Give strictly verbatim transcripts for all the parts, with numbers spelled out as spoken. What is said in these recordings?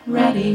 ready.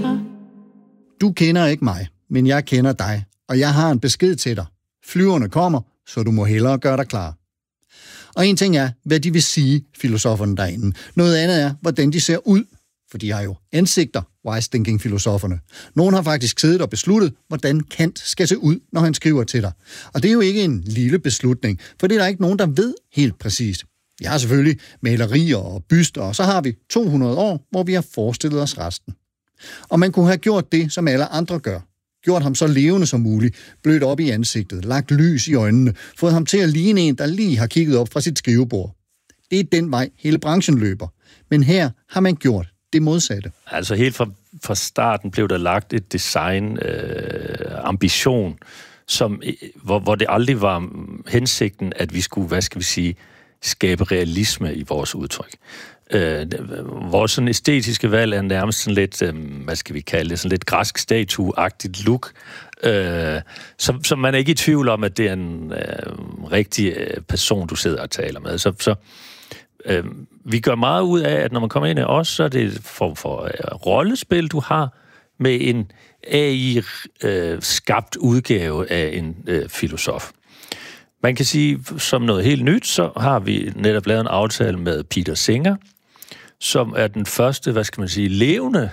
Du kender ikke mig, men jeg kender dig, og jeg har en besked til dig. Flyverne kommer, så du må hellere gøre dig klar. Og en ting er, hvad de vil sige, filosoferne derinde. Noget andet er, hvordan de ser ud, for de har jo ansigter, wise thinking-filosoferne. Nogle har faktisk siddet og besluttet, hvordan Kant skal se ud, når han skriver til dig. Og det er jo ikke en lille beslutning, for det er der ikke nogen, der ved helt præcist. Vi har selvfølgelig malerier og byster, og så har vi to hundrede år, hvor vi har forestillet os resten. Og man kunne have gjort det, som alle andre gør. Gjort ham så levende som muligt, blødt op i ansigtet, lagt lys i øjnene, fået ham til at ligne en, der lige har kigget op fra sit skrivebord. Det er den vej, hele branchen løber. Men her har man gjort det modsatte. Altså helt fra, fra starten blev der lagt et design øh, ambition, som, hvor, hvor det aldrig var hensigten, at vi skulle, hvad skal vi sige, skabe realisme i vores udtryk. Øh, vores sådan æstetiske valg er nærmest sådan lidt, øh, hvad skal vi kalde det, sådan lidt græsk statue-agtigt look, øh, som, som man er ikke i tvivl om, at det er en øh, rigtig øh, person, du sidder og taler med. Så, så øh, vi gør meget ud af, at når man kommer ind i os, så er det en form for øh, rollespil, du har med en A I-skabt øh, udgave af en øh, filosof. Man kan sige, som noget helt nyt, så har vi netop lavet en aftale med Peter Singer, som er den første, hvad skal man sige, levende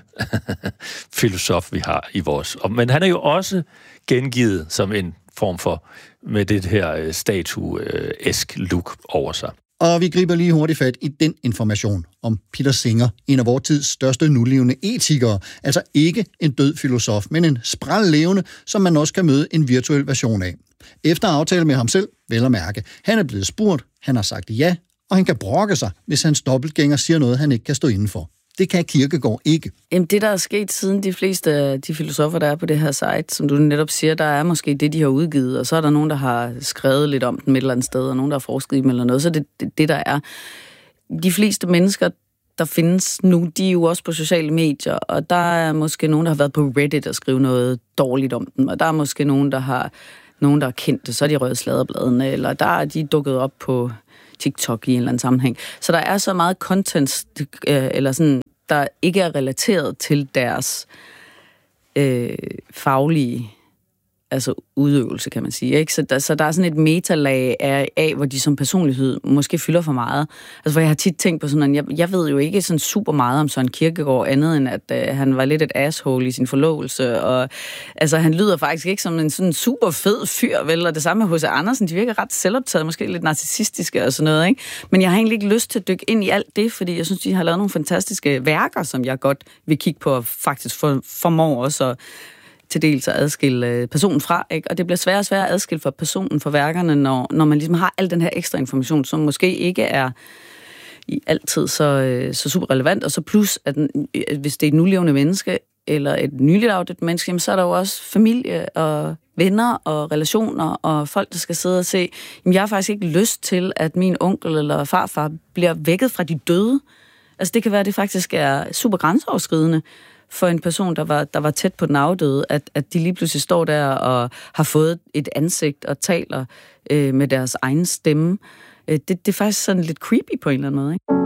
filosof, vi har i vores. Men han er jo også gengivet som en form for, med det her statue-esk look over sig. Og vi griber lige hurtigt fat i den information om Peter Singer, en af vores tids største nulevende etikere. Altså ikke en død filosof, men en sprællevende, som man også kan møde en virtuel version af. Efter aftale med ham selv, vel at mærke. Han er blevet spurgt, han har sagt ja, og han kan brokke sig, hvis hans dobbeltgænger siger noget, han ikke kan stå inden for. Det kan Kierkegaard ikke. Jamen det, der er sket siden de fleste af de filosofer, der er på det her site, som du netop siger, der er måske det, de har udgivet, og så er der nogen, der har skrevet lidt om den et eller andet sted, og nogen, der har forsket i dem eller noget. Så det, det, det der er. De fleste mennesker, der findes nu, de er jo også på sociale medier, og der er måske nogen, der har været på Reddit og skrive noget dårligt om dem, og der er måske nogen, der har nogen, der er kendte, så er de røde sladderbladene, eller der er de dukket op på TikTok i en eller anden sammenhæng. Så der er så meget content, eller sådan, der ikke er relateret til deres øh, faglige altså udøvelse, kan man sige. Ikke? Så, der, så der er sådan et metalag af, af, hvor de som personlighed måske fylder for meget. Altså, hvor jeg har tit tænkt på sådan, jeg, jeg ved jo ikke sådan super meget om Søren Kierkegaard, andet end at øh, han var lidt et asshole i sin forlovelse, og altså, han lyder faktisk ikke som en sådan super fed fyr, vel? Og det samme med H C Andersen, de virker ret selvoptaget, måske lidt narcissistiske og sådan noget, ikke? Men jeg har egentlig ikke lyst til at dykke ind i alt det, fordi jeg synes, de har lavet nogle fantastiske værker, som jeg godt vil kigge på, og faktisk for, formår også at til dels at adskille personen fra, ikke? Og det bliver sværere og sværere at adskille for personen fra værkerne, når, når man ligesom har al den her ekstra information, som måske ikke er i altid så, så super relevant, og så plus, at hvis det er et nulevende menneske, eller et nyligt afdødt menneske, jamen, så er der jo også familie og venner og relationer, og folk, der skal sidde og se, jamen, jeg har faktisk ikke lyst til, at min onkel eller farfar bliver vækket fra de døde. Altså det kan være, at det faktisk er super grænseoverskridende for en person, der var, der var tæt på den afdøde, at, at de lige pludselig står der og har fået et ansigt og taler øh, med deres egen stemme. Øh, det, det er faktisk sådan lidt creepy på en eller anden måde, ikke?